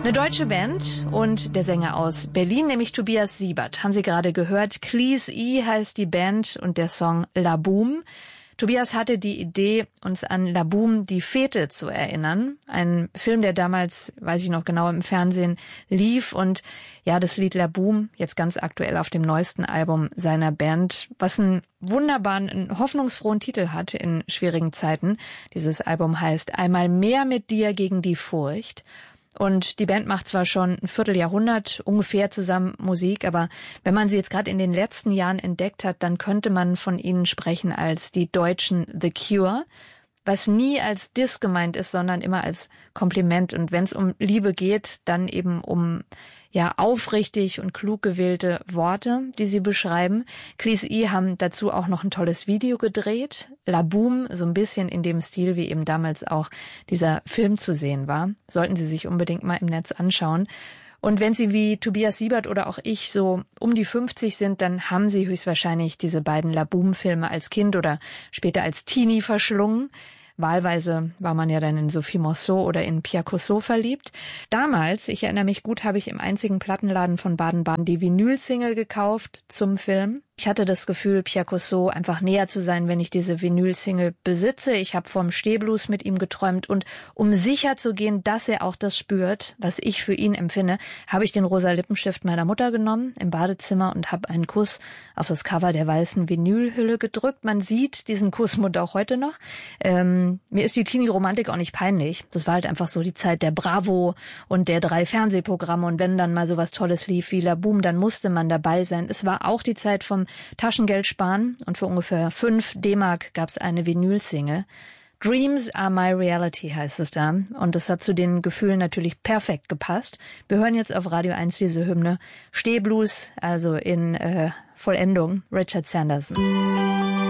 Eine deutsche Band und der Sänger aus Berlin, nämlich Tobias Siebert, haben Sie gerade gehört. Cleese E heißt die Band und der Song La Boum. Tobias hatte die Idee, uns an La Boum, die Fete, zu erinnern. Ein Film, der damals, weiß ich noch genau, im Fernsehen lief. Und ja, das Lied La Boum, jetzt ganz aktuell auf dem neuesten Album seiner Band, was einen wunderbaren, einen hoffnungsfrohen Titel hat in schwierigen Zeiten. Dieses Album heißt Einmal mehr mit dir gegen die Furcht. Und die Band macht zwar schon ein Vierteljahrhundert ungefähr zusammen Musik, aber wenn man sie jetzt gerade in den letzten Jahren entdeckt hat, dann könnte man von ihnen sprechen als die deutschen The Cure, was nie als Diss gemeint ist, sondern immer als Kompliment. Und wenn es um Liebe geht, dann eben um ja aufrichtig und klug gewählte Worte, die sie beschreiben. Cleese E haben dazu auch noch ein tolles Video gedreht. La Boum, so ein bisschen in dem Stil, wie eben damals auch dieser Film zu sehen war. Sollten Sie sich unbedingt mal im Netz anschauen. Und wenn Sie wie Tobias Siebert oder auch ich so um die 50 sind, dann haben Sie höchstwahrscheinlich diese beiden La Boum-Filme als Kind oder später als Teenie verschlungen. Wahlweise war man ja dann in Sophie Marceau oder in Pierre Corso verliebt. Damals, ich erinnere mich gut, habe ich im einzigen Plattenladen von Baden-Baden die Vinyl-Single gekauft zum Film. Ich hatte das Gefühl, Pierre Corso einfach näher zu sein, wenn ich diese Vinyl-Single besitze. Ich habe vom Stehblues mit ihm geträumt und um sicher zu gehen, dass er auch das spürt, was ich für ihn empfinde, habe ich den rosa Lippenstift meiner Mutter genommen im Badezimmer und habe einen Kuss auf das Cover der weißen Vinylhülle gedrückt. Man sieht diesen Kussmund auch heute noch. Mir ist die Teenie-Romantik auch nicht peinlich. Das war halt einfach so die Zeit der Bravo und der 3 Fernsehprogramme und wenn dann mal so was Tolles lief wie La Boum, dann musste man dabei sein. Es war auch die Zeit vom Taschengeld sparen und für ungefähr 5 D-Mark gab es eine Vinyl-Single. Dreams are my reality heißt es da und das hat zu den Gefühlen natürlich perfekt gepasst. Wir hören jetzt auf Radio 1 diese Hymne Stehblues, also in Vollendung Richard Sanderson.